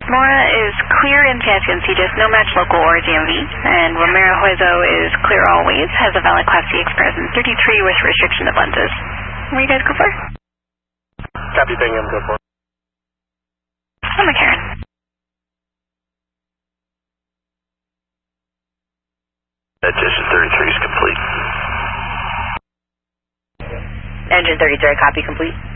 Mora is clear in San Francisco, no match local or DMV, and Romero Hueso is clear always, has a valid Class C Express and 33 with restriction of lenses. Where you guys go for? Copy, Bingham, go for it. I'm McCarran. Engine 33 is complete. Engine 33, copy complete.